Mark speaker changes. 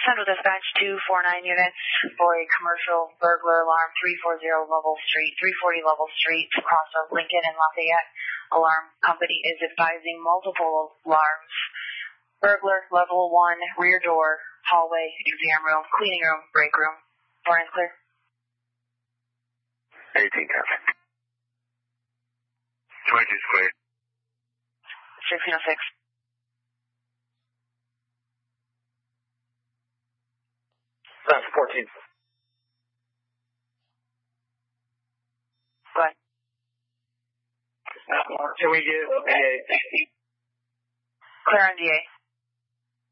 Speaker 1: Central Dispatch 249 units for a commercial burglar alarm, 340 Lovell Street, 340 Lovell Street, across of Lincoln and Lafayette. Alarm company is advising multiple alarms. Burglar, level 1, rear door, hallway, exam room, cleaning room, break room. Four and clear.
Speaker 2: 18 copy. 22's clear.
Speaker 1: 1606.
Speaker 2: That's 14.
Speaker 1: Go ahead.
Speaker 2: Can we get a...
Speaker 1: Clear on DA.